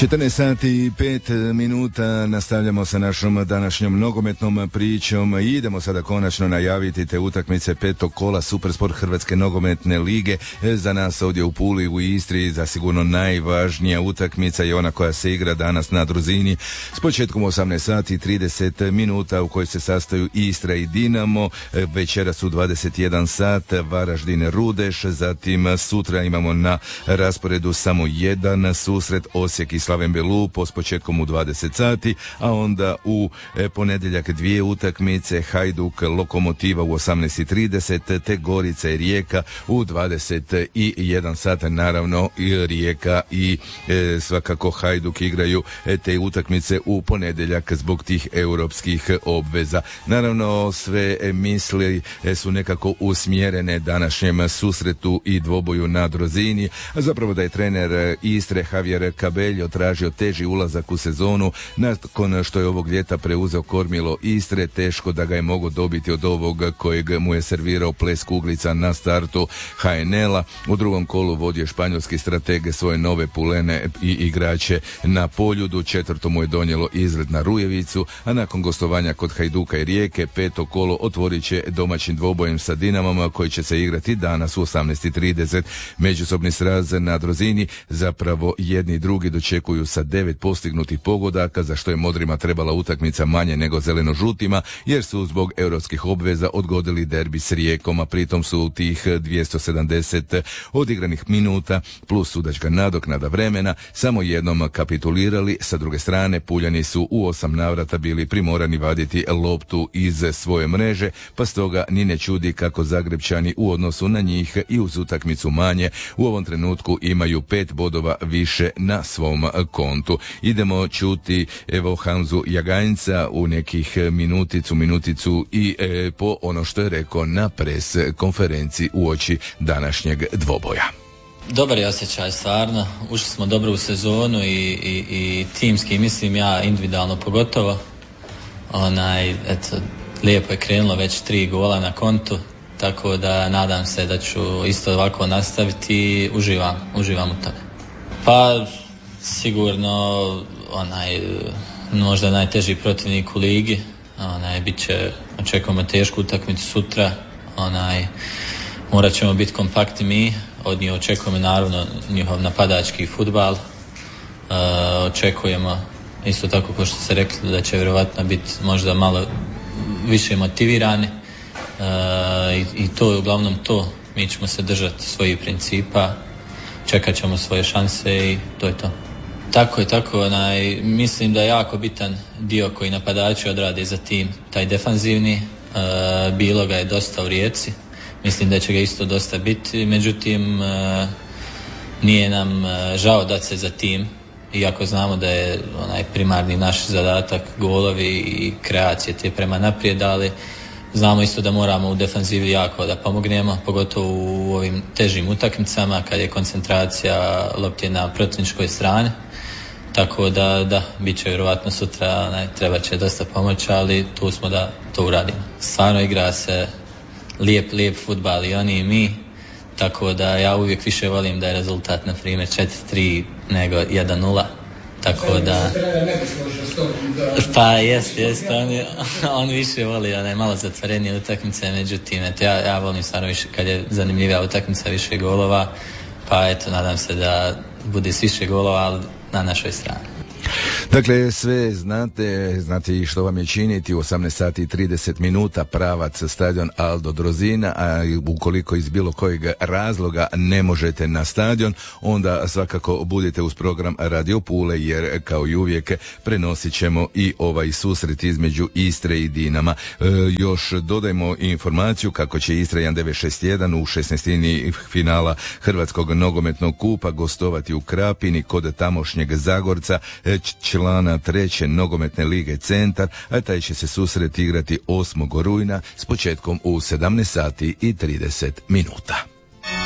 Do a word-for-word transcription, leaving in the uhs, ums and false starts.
četrnaest sati i pet minuta, nastavljamo sa našom današnjom nogometnom pričom i idemo sada konačno najaviti te utakmice petog kola Supersport Hrvatske nogometne lige. Za nas ovdje u Puli, u Istri, zasigurno najvažnija utakmica je ona koja se igra danas na Druzini s početkom osamnaest sati i trideset minuta, u kojoj se sastaju Istra i Dinamo. Večeras u dvadeset jedan sat Varaždin Rudeš, zatim sutra imamo na rasporedu samo jedan susret, Osijek i Slaven Belupo s početkom u dvadeset sati, a onda u e, ponedjeljak dvije utakmice, Hajduk Lokomotiva u osamnaest i trideset, te Gorica i Rijeka u dvadeset jedan sat. Naravno i Rijeka i e, svakako Hajduk igraju e, te utakmice u ponedjeljak zbog tih europskih obveza. Naravno sve e, misli e, su nekako usmjerene današnjem susretu i dvoboju na Druzini, a zapravo da je trener Istre Javier Cabello tražio teži ulazak u sezonu nakon što je ovog ljeta preuzeo kormilo Istre. Teško da ga je mogao dobiti od ovog kojeg mu je servirao ples kuglica na startu ha en el-a. U drugom kolu vodio španjolski stratege svoje nove pulene i igrače na Poljudu. Četvrto mu je donijelo izlet na Rujevicu, a nakon gostovanja kod Hajduka i Rijeke peto kolo otvorit će domaćim dvobojem sa Dinamom koji će se igrati danas u osamnaest i trideset. Međusobni sraz na Druzini, zapravo jedni i drugi dočekuju sa devet postignutih pogodaka, za što je modrima trebala utakmica manje nego zeleno-žutima, jer su zbog europskih obveza odgodili derbi s Rijekom, a pritom su tih dvjesto sedamdeset odigranih minuta plus sudačka nadoknada vremena samo jednom kapitulirali. Sa druge strane, Puljani su u osam navrata bili primorani vaditi loptu iz svoje mreže, pa stoga ni ne čudi kako Zagrebčani u odnosu na njih i uz utakmicu manje u ovom trenutku imaju pet bodova više na svom kontu. Idemo čuti evo Hamzu Jaganjca u nekih minuticu, minuticu i e, po ono što je rekao na pres konferenciji uoči današnjeg dvoboja. Dobar je osjećaj, stvarno. Ušli smo dobro u sezonu i, i, i timski, mislim ja individualno pogotovo. Onaj, eto, lijepo je krenulo, već tri gola na kontu, tako da nadam se da ću isto ovako nastaviti i uživam, uživam u tome. Pa sigurno onaj možda najteži protivnik u ligi, onaj bit će, očekujemo tešku utakmicu sutra, onaj morat ćemo biti kompaktni mi, od njih očekujemo naravno njihov napadački fudbal, e, očekujemo isto tako kao što ste rekli da će vjerovatno biti možda malo više motivirani, e, i, i to je uglavnom to, mi ćemo se držati svojih principa, čekat ćemo svoje šanse i to je to. Tako je, tako, onaj, mislim da je jako bitan dio koji napadači odrade za tim, taj defanzivni, e, bilo ga je dosta u Rijeci, mislim da će ga isto dosta biti, međutim e, nije nam e, žao dati se za tim, iako znamo da je onaj primarni naš zadatak golovi i kreacije te prema naprijed, ali znamo isto da moramo u defanzivi jako da pomognemo, pogotovo u ovim težim utakmicama kad je koncentracija lopte na protivničkoj strani. Tako da, da, bit će vjerovatno sutra, ne, treba će dosta pomoći, ali tu smo da to uradimo. Stvarno igra se lijep, lijep fudbal i oni i mi, tako da ja uvijek više volim da je rezultat, na primjer, četiri tri nego jedan nula. Tako da... Pa jest, jest, on, on više voli onaj malo zatvorenije utakmice, međutim, eto, ja, ja volim stvarno više kad je zanimljivija utakmica, više golova, pa eto, nadam se da bude s više golova, ali na našoj strani. Dakle, sve znate, znate i što vam je činiti u osamnaest sati i trideset minuta, pravac stadion Aldo Druzina, a ukoliko iz bilo kojeg razloga ne možete na stadion, onda svakako budite uz program Radio Pule, jer kao i uvijek prenosit ćemo i ovaj susret između Istre i Dinama. E, još dodajmo informaciju kako će Istra jedan devet šest jedan u šesnaestini finala Hrvatskog nogometnog kupa gostovati u Krapini kod tamošnjeg Zagorca, člana treće nogometne lige Centar, a taj će se susret igrati osmog rujna s početkom u sedamnaest sati i trideset minuta.